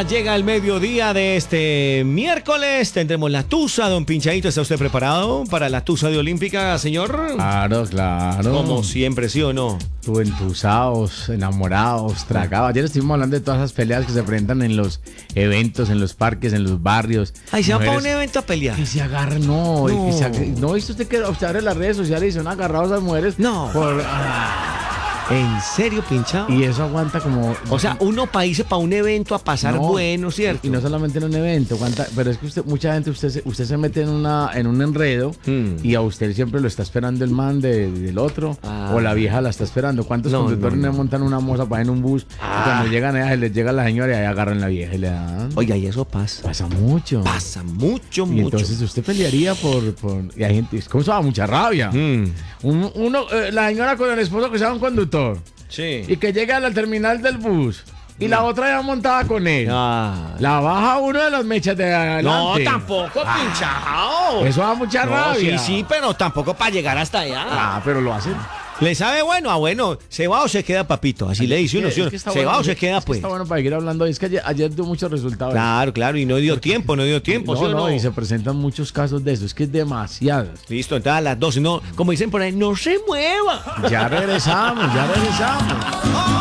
llega el mediodía de este miércoles. Tendremos la tusa, don Pinchadito. ¿Está usted preparado para la tusa de Olímpica, señor? Claro. Como siempre, ¿sí o no? Tú entusados, enamorados, tragados. Ayer estuvimos hablando de todas esas peleas que se enfrentan en los eventos, en los parques, en los barrios. Ahí se van para un evento a pelear. Que se agarran, ¿no? ¿Viste usted que usted abre las redes sociales y son agarrados a las mujeres? No. ¿En serio, Pinchado? Y eso aguanta como... O sea, uno para irse para un evento a pasar bueno, ¿cierto? Y no solamente en un evento, pero es que mucha gente, usted se mete en un enredo y a usted siempre lo está esperando el man del otro o la vieja la está esperando. ¿Cuántos conductores le montan una moza para en un bus y cuando llegan allá les llega la señora y ahí agarran la vieja y le dan? Oiga, y eso pasa. Pasa mucho. Y entonces usted pelearía por... Y hay gente... ¿Cómo se va? Mucha rabia. La señora con el esposo que sea un conductor. Sí. Y que llega a la terminal del bus y la otra ya montada con él. La baja uno de los mechas de adelante. No, tampoco, Pinchado. Eso da mucha rabia. Sí, pero tampoco para llegar hasta allá. Pero lo hacen. ¿Le sabe bueno? Bueno, ¿se va o se queda, papito? Así le dice uno. ¿Se va o se queda, pues? Está bueno para seguir hablando. Es que ayer dio muchos resultados. Claro, y no dio tiempo, ¿sí o no? Y se presentan muchos casos de eso. Es que es demasiado. Listo, entonces a las 12, no, como dicen por ahí, no se mueva. Ya regresamos.